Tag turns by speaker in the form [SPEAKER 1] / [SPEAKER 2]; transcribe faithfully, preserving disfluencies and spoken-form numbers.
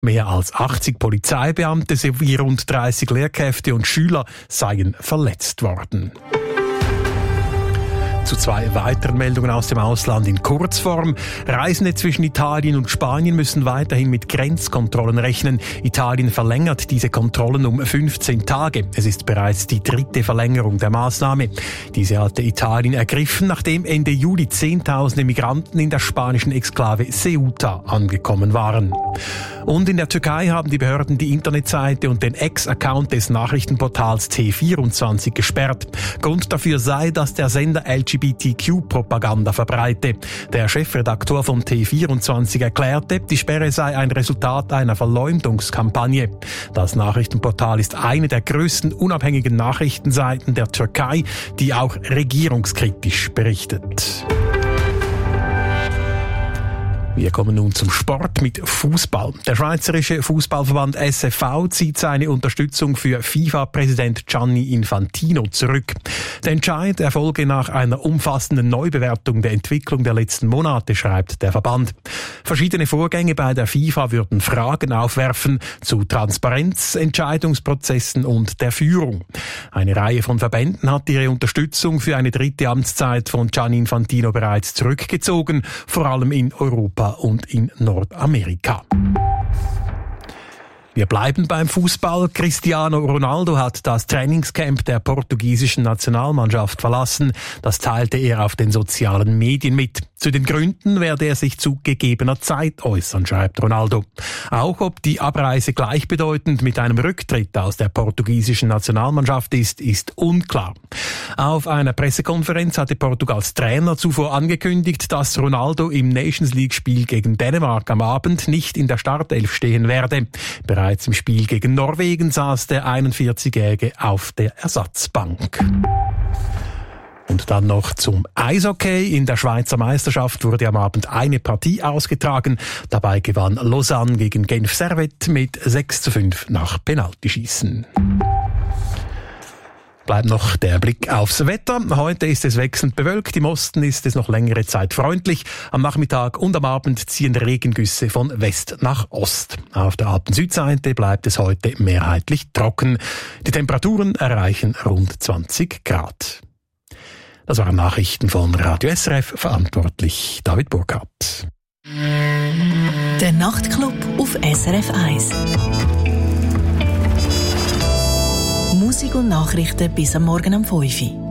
[SPEAKER 1] Mehr als achtzig Polizeibeamte sowie rund dreißig Lehrkräfte und Schüler seien verletzt worden. Zu zwei weiteren Meldungen aus dem Ausland in Kurzform. Reisende zwischen Italien und Spanien müssen weiterhin mit Grenzkontrollen rechnen. Italien verlängert diese Kontrollen um fünfzehn Tage. Es ist bereits die dritte Verlängerung der Maßnahme. Diese hatte Italien ergriffen, nachdem Ende Juli Zehntausende Migranten in der spanischen Exklave Ceuta angekommen waren. Und in der Türkei haben die Behörden die Internetseite und den Ex-Account des Nachrichtenportals T vierundzwanzig gesperrt. Grund dafür sei, dass der Sender L G B T Q-Propaganda verbreite. Der Chefredaktor von T vierundzwanzig erklärte, die Sperre sei ein Resultat einer Verleumdungskampagne. Das Nachrichtenportal ist eine der größten unabhängigen Nachrichtenseiten der Türkei, die auch regierungskritisch berichtet. Wir kommen nun zum Sport mit Fußball. Der Schweizerische Fußballverband S F V zieht seine Unterstützung für FIFA-Präsident Gianni Infantino zurück. Der Entscheid erfolge nach einer umfassenden Neubewertung der Entwicklung der letzten Monate, schreibt der Verband. Verschiedene Vorgänge bei der FIFA würden Fragen aufwerfen zu Transparenz, Entscheidungsprozessen und der Führung. Eine Reihe von Verbänden hat ihre Unterstützung für eine dritte Amtszeit von Gianni Infantino bereits zurückgezogen, vor allem in Europa und in Nordamerika. Wir bleiben beim Fußball. Cristiano Ronaldo hat das Trainingscamp der portugiesischen Nationalmannschaft verlassen. Das teilte er auf den sozialen Medien mit. Zu den Gründen werde er sich zu gegebener Zeit äußern, schreibt Ronaldo. Auch ob die Abreise gleichbedeutend mit einem Rücktritt aus der portugiesischen Nationalmannschaft ist, ist unklar. Auf einer Pressekonferenz hatte Portugals Trainer zuvor angekündigt, dass Ronaldo im Nations-League-Spiel gegen Dänemark am Abend nicht in der Startelf stehen werde. Bereits im Spiel gegen Norwegen saß der einundvierzigjährige auf der Ersatzbank. Und dann noch zum Eishockey. In der Schweizer Meisterschaft wurde am Abend eine Partie ausgetragen. Dabei gewann Lausanne gegen Genf Servette mit sechs zu fünf nach Penaltyschießen. Bleibt noch der Blick aufs Wetter. Heute ist es wechselnd bewölkt. Im Osten ist es noch längere Zeit freundlich. Am Nachmittag und am Abend ziehen Regengüsse von West nach Ost. Auf der Alpen-Südseite bleibt es heute mehrheitlich trocken. Die Temperaturen erreichen rund zwanzig Grad. Das waren Nachrichten von Radio S R F, verantwortlich David Burkhardt.
[SPEAKER 2] Der Nachtclub auf S R F eins. Musik und Nachrichten bis am Morgen um fünf Uhr.